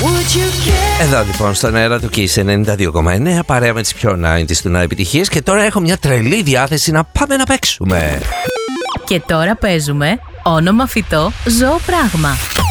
Εδώ λοιπόν στον αέρα του Kiss 92,9 παρέα με τις πιο 90's του επιτυχίες. Και τώρα έχω μια τρελή διάθεση να πάμε να παίξουμε. Και τώρα παίζουμε όνομα φυτό, ζώο, πράγμα.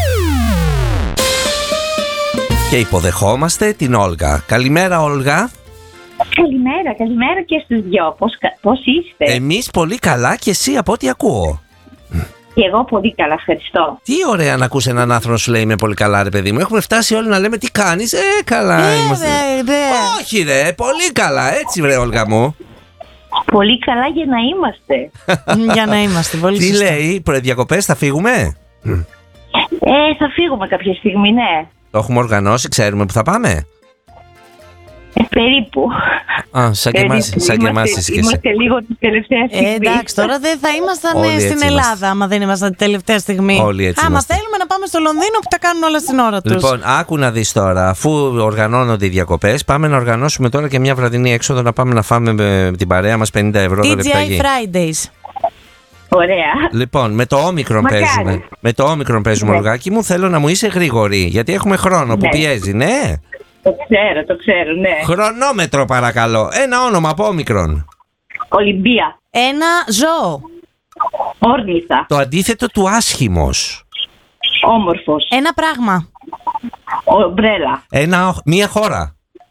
Και υποδεχόμαστε την Όλγα. Καλημέρα, Όλγα. Καλημέρα και στους δυο. Πώς είστε? Εμείς πολύ καλά και εσύ από ό,τι ακούω. Και εγώ πολύ καλά, ευχαριστώ. Τι ωραία να ακούς έναν άνθρωπο να σου λέει είμαι πολύ καλά, ρε παιδί μου. Έχουμε φτάσει όλοι να λέμε τι κάνεις. Καλά είμαστε. Όχι ρε, πολύ καλά, έτσι βρε Όλγα μου. Πολύ καλά για να είμαστε. Για να είμαστε, πολύ Τι σωστά. λέει, προεδιακοπές θα φύγουμε? Θα φύγουμε κάποια στιγμή, ναι. Το έχουμε οργανώσει, ξέρουμε που θα πάμε. Περίπου. Σαν και εμάς εσύ και εσύ. Είμαστε λίγο την τελευταία στιγμή. Εντάξει, τώρα δεν θα ήμασταν Όλοι στην έτσι Ελλάδα είμαστε. άμα δεν ήμασταν την τελευταία στιγμή. Όλοι έτσι άμα είμαστε. θέλουμε να πάμε στο Λονδίνο που τα κάνουν όλα στην ώρα τους. Λοιπόν, άκου να δεις τώρα, αφού οργανώνονται οι διακοπές, πάμε να οργανώσουμε τώρα και μια βραδινή έξοδο να πάμε να φάμε με την παρέα μας 50 ευρώ το TGI λεπταγή. Fridays. Ωραία. Λοιπόν, με το όμικρον Μακάρι. παίζουμε. Με το όμικρον παίζουμε, Ναι. Ολγάκη μου. Θέλω να μου είσαι γρήγορη, γιατί έχουμε χρόνο που Ναι. πιέζει, ναι. Το ξέρω, ναι. Χρονόμετρο, παρακαλώ. Ένα όνομα από όμικρον. Ολυμπία. Ένα ζώο. Όρνηθα. Το αντίθετο του άσχημος. Όμορφος. Ένα πράγμα. Ομπρέλα. Μία χώρα.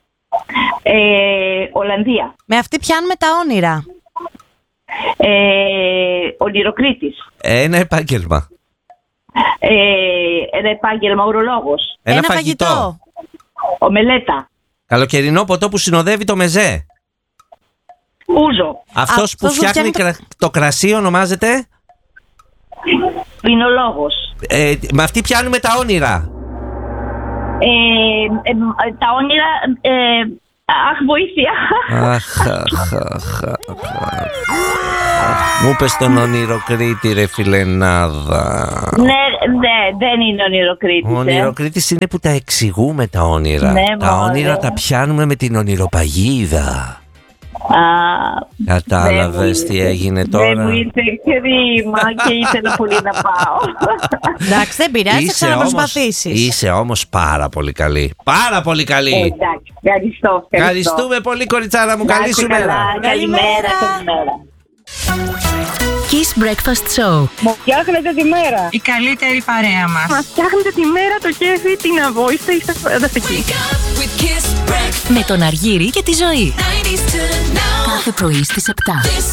Ολλανδία. Με αυτή πιάνουμε τα όνειρα. Ονειροκρίτης. Ένα επάγγελμα. Ένα επάγγελμα, ουρολόγος. Ένα φαγητό. Ομελέτα. Καλοκαιρινό ποτό που συνοδεύει το μεζέ. Ούζο. Αυτός που φτιάχνει το κρασί ονομάζεται. Πινολόγος. Με αυτή πιάνουμε τα όνειρα. Τα όνειρα. Αχ, βοήθεια. Μου πες τον ονειροκρίτη, ρε φιλενάδα. Ναι, δεν είναι ονειροκρίτης. Ο ονειροκρίτης είναι που τα εξηγούμε τα όνειρα. Ναι, Τα μωρέ. όνειρα τα πιάνουμε με την ονειροπαγίδα. Κατάλαβες δεν μου τι ήρθε. έγινε τώρα? Δεν μου ήρθε κρίμα και ήθελα πολύ να πάω. Εντάξει, δεν πειράζει, θα ξαναπροσπαθήσεις. Είσαι όμως πάρα πολύ καλή. Πάρα πολύ καλή. Εντάξει, ευχαριστώ. Ευχαριστούμε πολύ, κοριτσάρα μου. Καλή σου μέρα. Καλημέρα. Kiss Breakfast Show. Μου φτιάχνετε τη μέρα. Η καλύτερη παρέα μας. Μας φτιάχνετε τη μέρα, το κέφι, την αβόηστα, είστε φανταστικοί. Με τον Αργύρη και τη Ζωή. Κάθε πρωί στις 7.